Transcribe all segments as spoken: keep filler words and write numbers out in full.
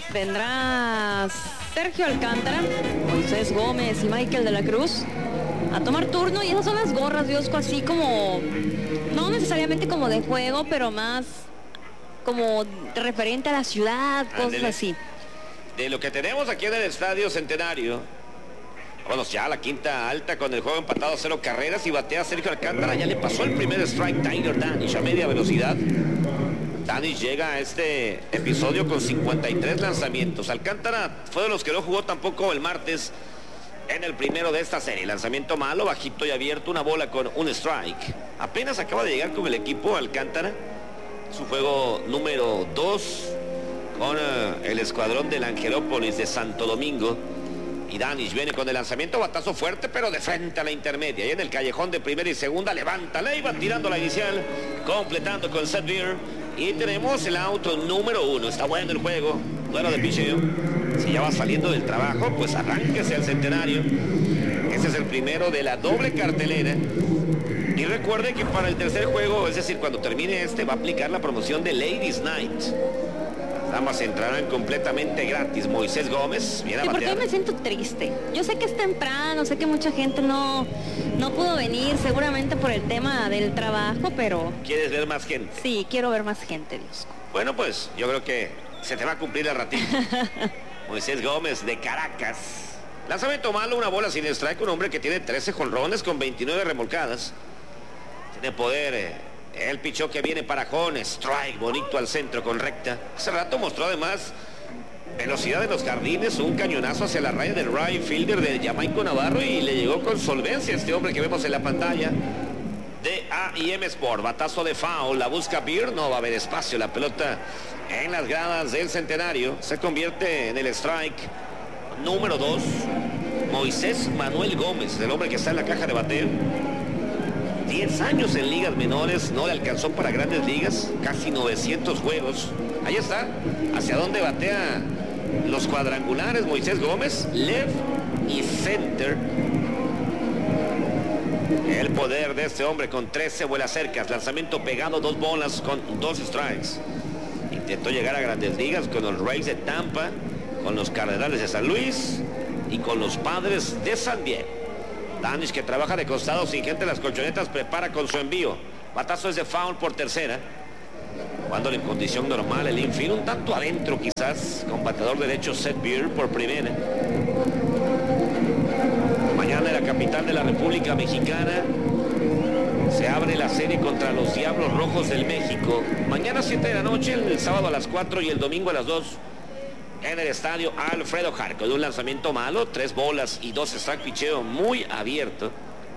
vendrá Sergio Alcántara, Moisés Gómez y Michael de la Cruz a tomar turno, y esas son las gorras, Diosco, así como, no necesariamente como de juego, pero más como referente a la ciudad, cosas Ándele. así. De lo que tenemos aquí en el Estadio Centenario, bueno, ya la quinta alta con el juego empatado a cero carreras y batea Sergio Alcántara, ya le pasó el primer strike Tyler Danish a media velocidad. Danish llega a este episodio con cincuenta y tres lanzamientos. Alcántara fue de los que no jugó tampoco el martes en el primero de esta serie. Lanzamiento malo, bajito y abierto, una bola con un strike. Apenas acaba de llegar con el equipo Alcántara, su juego número dos con uh, el escuadrón del Angelópolis de Santo Domingo. Y Danish viene con el lanzamiento, batazo fuerte, pero de frente a la intermedia. Y en el callejón de primera y segunda levanta, le iba tirando la inicial, completando con Seth Beer. Y tenemos el auto número uno. Está bueno el juego, duelo de picheo. Si ya va saliendo del trabajo, pues arránquese al Centenario. Ese es el primero de la doble cartelera. Y recuerde que para el tercer juego, es decir, cuando termine este, va a aplicar la promoción de Ladies Night. Las damas entrarán completamente gratis. Moisés Gómez viene a Sí, porque batear. hoy me siento triste. Yo sé que es temprano, sé que mucha gente no, no pudo venir, seguramente por el tema del trabajo, pero ¿Quieres ver más gente? sí, quiero ver más gente, Dios. Bueno, pues yo creo que se te va a cumplir el ratito. Moisés Gómez de Caracas. Lanzamiento malo, una bola sin strike, un hombre que tiene trece jonrones con veintinueve remolcadas. Tiene poder, eh, el pichó que viene para Jón, strike, bonito al centro con recta. Hace rato mostró además velocidad de los jardines, un cañonazo hacia la raya del right fielder de Jamaico Navarro y le llegó con solvencia a este hombre que vemos en la pantalla de A y M Sport. Batazo de foul, la busca Beer, no va a haber espacio, la pelota en las gradas del Centenario, se convierte en el strike número dos. Moisés Manuel Gómez, el hombre que está en la caja de bateo. diez años en ligas menores, no le alcanzó para grandes ligas, casi novecientos juegos. Ahí está, hacia dónde batea los cuadrangulares Moisés Gómez, left y center. El poder de este hombre con trece vuelas cercas, lanzamiento pegado, dos bolas con dos strikes. Intentó llegar a grandes ligas con los Rays de Tampa, con los Cardenales de San Luis y con los Padres de San Diego. Danish, que trabaja de costado sin gente en las colchonetas, prepara con su envío. Batazo es de foul por tercera. Jugándole en condición normal el infield, un tanto adentro quizás, con bateador derecho Seth Beer por primera. Mañana en la capital de la República Mexicana se abre la serie contra los Diablos Rojos del México. Mañana siete de la noche, el sábado a las cuatro y el domingo a las dos. En el estadio Alfredo Jarco, de un lanzamiento malo, tres bolas y dos strike, picheo muy abierto.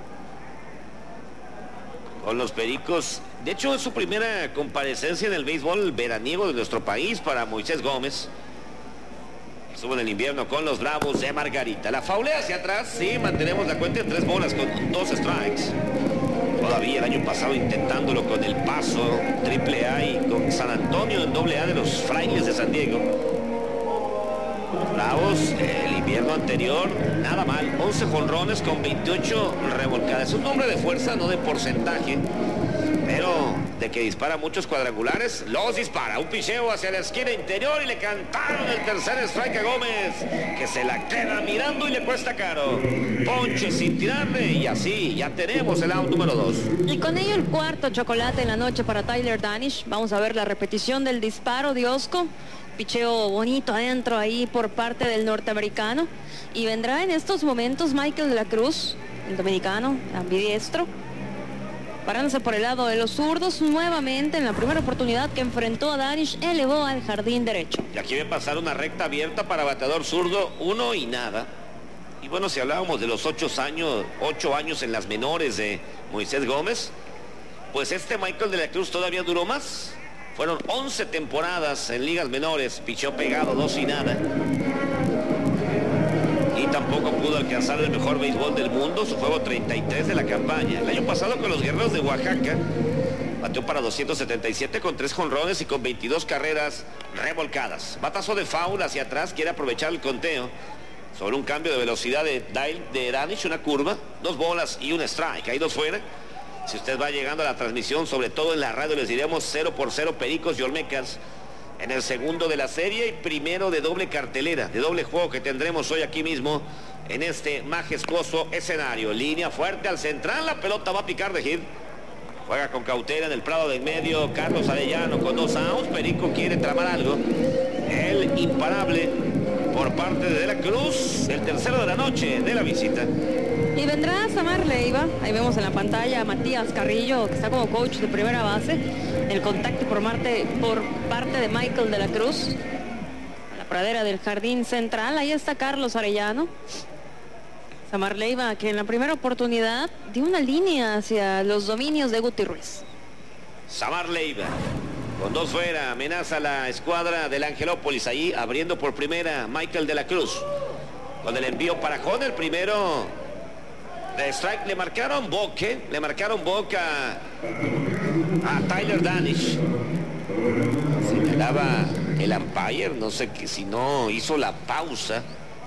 Con los Pericos, de hecho es su primera comparecencia en el béisbol veraniego de nuestro país para Moisés Gómez. Estuvo en el invierno con los Bravos de Margarita. La faulea hacia atrás, sí, mantenemos la cuenta en tres bolas con dos strikes. Todavía el año pasado intentándolo con El Paso, triple A y con San Antonio en doble A de los Frailes de San Diego. Bravos, el invierno anterior, nada mal, once jonrones con veintiocho revolcadas. Es un hombre de fuerza, no de porcentaje, pero de que dispara muchos cuadrangulares, los dispara. Un picheo hacia la esquina interior y le cantaron el tercer strike a Gómez, que se la queda mirando y le cuesta caro. Ponche sin tirarle y así ya tenemos el out número dos. Y con ello el cuarto chocolate en la noche para Tyler Danish. Vamos a ver la repetición del disparo de Osco. Picheo bonito adentro ahí por parte del norteamericano. Y vendrá en estos momentos Michael de la Cruz, el dominicano, ambidiestro, parándose por el lado de los zurdos nuevamente. En la primera oportunidad que enfrentó a Danish, elevó al jardín derecho. Y aquí va a pasar una recta abierta para bateador zurdo, uno y nada. Y bueno, si hablábamos de los ocho años, ocho años en las menores de Moisés Gómez, pues este Michael de la Cruz todavía duró más. Fueron once temporadas en ligas menores, pichó pegado, dos y nada. Y tampoco pudo alcanzar el mejor béisbol del mundo, su juego treinta y tres de la campaña. El año pasado con los Guerreros de Oaxaca, bateó para doscientos setenta y siete con tres jonrones y con veintidós carreras revolcadas. Batazo de foul hacia atrás, quiere aprovechar el conteo sobre un cambio de velocidad de, de Danish, una curva, dos bolas y un strike, hay dos fuera. Si usted va llegando a la transmisión, sobre todo en la radio, les diremos cero por cero Pericos y Olmecas en el segundo de la serie y primero de doble cartelera, de doble juego que tendremos hoy aquí mismo en este majestuoso escenario. Línea fuerte al central, la pelota va a picar de hit. Juega con cautela en el prado del medio, Carlos Arellano con dos outs. Perico quiere tramar algo. El imparable por parte de De la Cruz, el tercero de la noche de la visita. Y vendrá Samar Leiva, ahí vemos en la pantalla a Matías Carrillo, que está como coach de primera base. El contacto por, Marte, por parte de Michael De la Cruz. A la pradera del jardín central, ahí está Carlos Arellano. Samar Leiva, que en la primera oportunidad dio una línea hacia los dominios de Guti Ruiz. Samar Leiva, con dos fuera, amenaza la escuadra del Angelópolis. Ahí abriendo por primera Michael De la Cruz. Con el envío para Jón, el primero de strike. Le marcaron boque, le marcaron boca a Tyler Danish. Señalaba el umpire, no sé que si no hizo la pausa.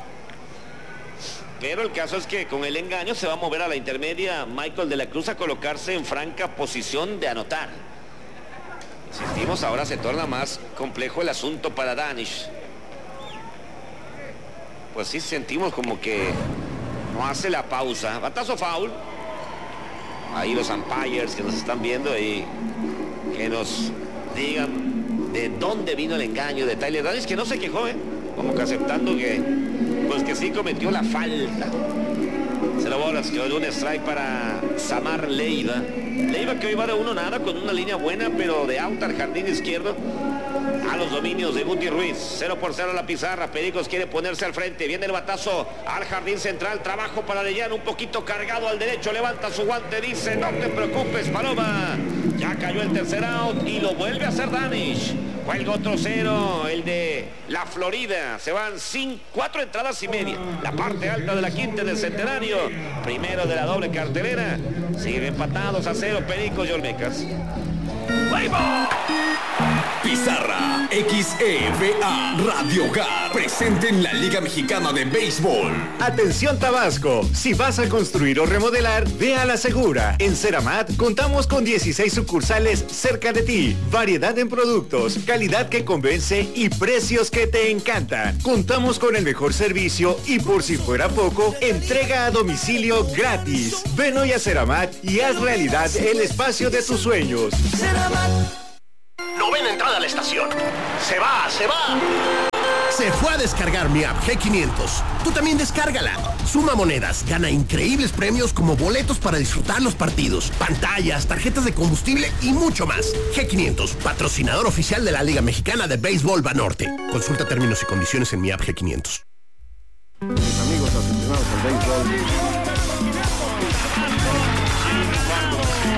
Pero el caso es que con el engaño se va a mover a la intermedia Michael De la Cruz a colocarse en franca posición de anotar. Insistimos, ahora se torna más complejo el asunto para Danish. Pues sí sentimos como que no hace la pausa. Batazo foul. Ahí los umpires que nos están viendo y que nos digan de dónde vino el engaño de Tyler Danish, que no se quejó, ¿eh? Como que aceptando que pues que sí cometió la falta. Cero bolas, quedó de un strike para Samar Leiva. Leiva que hoy va de uno nada con una línea buena, pero de out al jardín izquierdo a los dominios de Guti Ruiz. Cero por cero la pizarra. Pericos quiere ponerse al frente. Viene el batazo al jardín central. Trabajo para Arellano, un poquito cargado al derecho. Levanta su guante, dice: no te preocupes, Paloma. Ya cayó el tercer out y lo vuelve a hacer Danish. Cuelga otro cero, el de la Florida. Se van sin cuatro entradas y media. La parte alta de la quinta del Centenario. Primero de la doble cartelera. Siguen empatados a cero Pericos y Olmecas. Pizarra X E V A Radio Hogar, presente en la Liga Mexicana de Béisbol. Atención Tabasco, si vas a construir o remodelar, ve a la segura. En Ceramat contamos con dieciséis sucursales cerca de ti, variedad en productos, calidad que convence y precios que te encantan. Contamos con el mejor servicio y, por si fuera poco, entrega a domicilio gratis. Ven hoy a Ceramat y haz realidad el espacio de tus sueños. Ceramat. Novena entrada a la estación. Se va, se va. Se fue a descargar mi app G quinientos. Tú también descárgala. Suma monedas, gana increíbles premios como boletos para disfrutar los partidos, pantallas, tarjetas de combustible y mucho más. G quinientos, patrocinador oficial de la Liga Mexicana de Béisbol Banorte. Consulta términos y condiciones en mi app G quinientos. Mis amigos aficionados al béisbol,